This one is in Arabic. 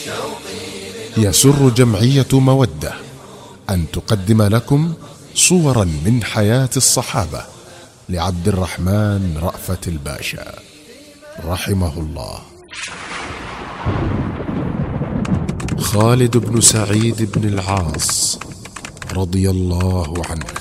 يسر جمعية مودة أن تقدم لكم صورا من حياة الصحابة لعبد الرحمن رأفت الباشا رحمه الله. خالد بن سعيد بن العاص رضي الله عنه